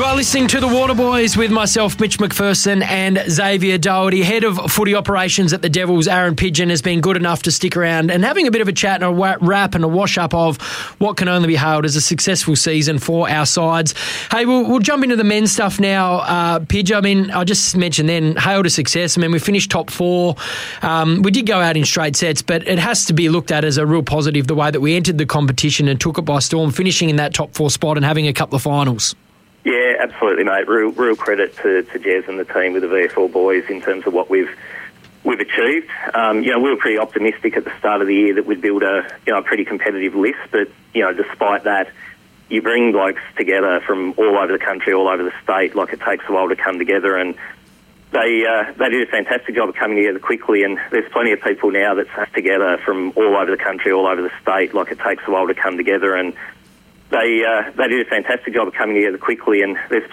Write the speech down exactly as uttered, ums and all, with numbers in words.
are listening to The Waterboys with myself, Mitch McPherson, and Xavier Doherty. Head of footy operations at the Devils, Aaron Pidgeon, has been good enough to stick around and having a bit of a chat and a wrap and a wash-up of what can only be hailed as a successful season for our sides. Hey, we'll, we'll jump into the men's stuff now. Uh, Pidge, I mean, I just mentioned then, hailed a success. I mean, we finished top four. Um, we did go out in straight sets, but it has to be looked at as a real positive the way that we entered the competition and took it by storm, finishing in that top four spot and having a couple of finals. Yeah, absolutely, mate. Real, real credit to, to Jez and the team with the V F L boys in terms of what we've we've achieved. Um, you know, we were pretty optimistic at the start of the year that we'd build a you know a pretty competitive list, but you know, despite that, you bring blokes together from all over the country, all over the state. Like, it takes a while to come together, and they uh, they did a fantastic job of coming together quickly. And there's plenty of people now that stay together from all over the country, all over the state. Like, it takes a while to come together, and They uh, they did a fantastic job of coming together quickly, and there's